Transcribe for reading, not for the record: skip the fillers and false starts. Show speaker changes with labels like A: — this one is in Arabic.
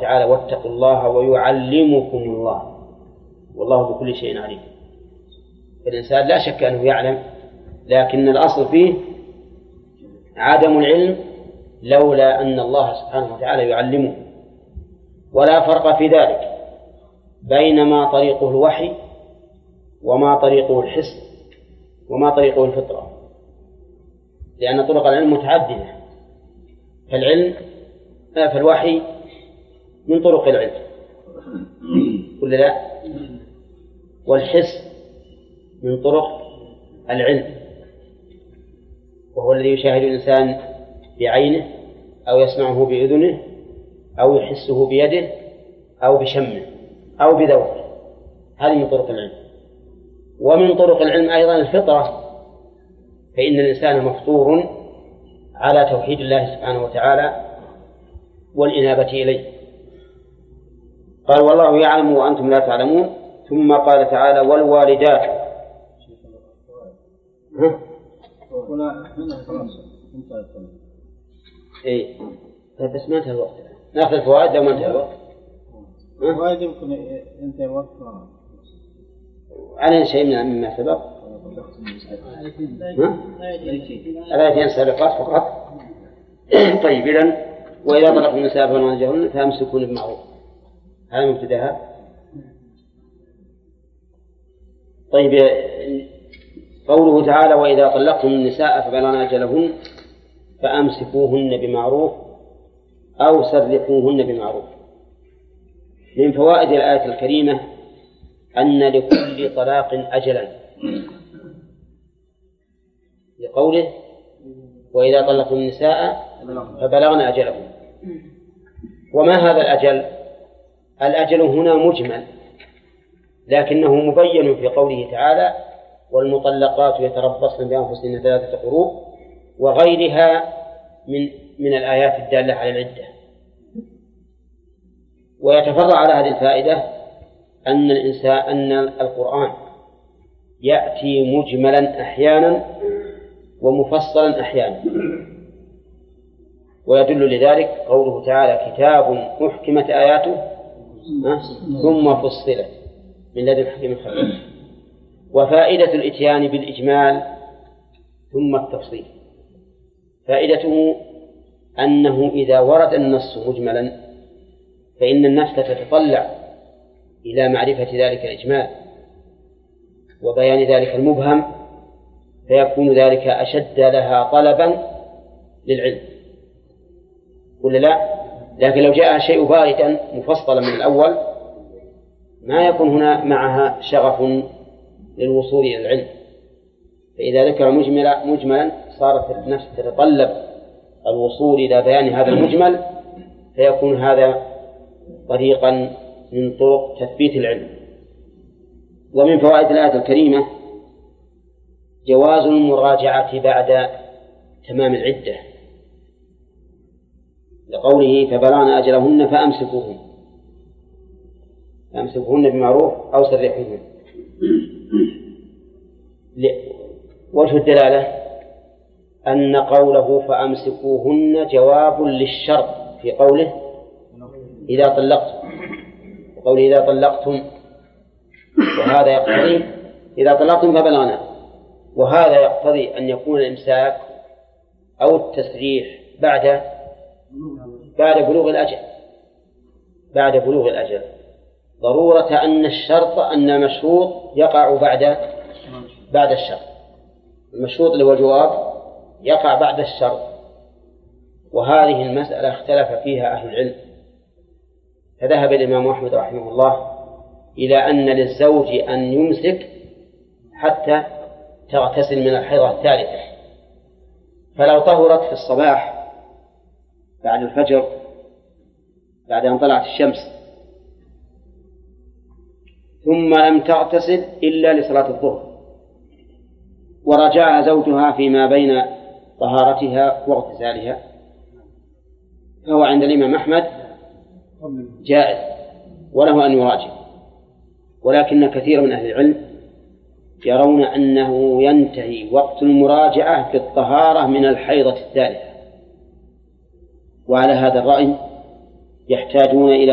A: تعالى واتقوا الله ويعلمكم الله والله بكل شيء عليم. الإنسان لا شك أنه يعلم، لكن الأصل فيه عدم العلم لولا أن الله سبحانه وتعالى يعلمه. ولا فرق في ذلك بين ما طريقه الوحي وما طريقه الحس وما طريقه الفطرة، لأن طرق العلم متعددة. فالوحي من طرق العلم ولا لا؟ والحس من طرق العلم، وهو الذي يشاهد الإنسان بعينه أو يسمعه بأذنه أو يحسه بيده أو بشمه أو بذوقه، هذه من طرق العلم. ومن طرق العلم أيضا الفطرة، فإن الإنسان مفطور على توحيد الله سبحانه وتعالى والإنابة إليه. قال والله يعلم وأنتم لا تعلمون. ثم قال تعالى والوالدات. إيه بس ما انتهى الوقت، ناخذ الفوائد لو ما انتهى الوقت.
B: الفوائد يمكن ينتهي الوقت.
A: علينا شيء مما سبق. الآيتين السابقات فقط. طيب إذن وإذا طلقتم النساء فلن يرجعن فأمسكوهن بمعروف، هذا مبتدأها. طيب قوله تعالى وإذا طلقتم النساء فبلغن أجلهن فأمسكوهن بمعروف أو سرحوهن بمعروف. من فوائد الآية الكريمة أن لكل طلاق أجلا، لقوله وإذا طلقتم النساء فبلغن أجلهن. وما هذا الأجل؟ الأجل هنا مجمل، لكنه مبين في قوله تعالى والمطلقات يتربصن بأنفسهن 3 قروء وغيرها من الآيات الدالة على العدة. ويتفرع على هذه الفائدة أن القرآن يأتي مجملا أحيانا ومفصلا أحيانا، ويدل لذلك قوله تعالى كتاب محكمت آياته ثم فصلت من لدن حكيم خبير. وفائدة الإتيان بالإجمال ثم التفصيل فائدته أنه إذا ورد النص مجملا فإن النفس تتطلع إلى معرفة ذلك الإجمال وبيان ذلك المبهم، فيكون ذلك أشد لها طلبا للعلم ولا لا؟ لكن لو جاء شيء باردا مفصلا من الأول ما يكون هنا معها شغف للوصول إلى العلم. فإذا ذكر مجملا صارت النفس تتطلب الوصول إلى بيان هذا المجمل، فيكون هذا طريقا من طرق تثبيت العلم. ومن فوائد الآية الكريمة جواز المراجعة بعد تمام العدة، لقوله فبلغن أجلهن فأمسكوهن بمعروف أو سرحوهن. وجه الدلالة أن قوله فأمسكوهن جواب للشرط في قوله إذا طلقتم، وقوله إذا طلقتم، وهذا يقتضي إذا طلقتم فبلغنا، وهذا يقتضي أن يكون الإمساك أو التسريح بعد بلوغ الأجل، ضرورة أن الشرط أن المشروط يقع بعد الشرط. المشروط اللي هو الجواب يقع بعد الشرط. وهذه المسألة اختلف فيها أهل العلم، فذهب الإمام أحمد رحمه الله إلى أن للزوج أن يمسك حتى تغتسل من الحيضة الثالثة، فلو طهرت في الصباح بعد الفجر بعد أن طلعت الشمس ثم لم تغتسل إلا لصلاة الظهر ورجعها زوجها فيما بين طهارتها واغتسالها، فهو عند الإمام أحمد جائز وله أن يراجع. ولكن كثير من أهل العلم يرون أنه ينتهي وقت المراجعة بالطهارة من الحيضة الثالثة، وعلى هذا الرأي يحتاجون إلى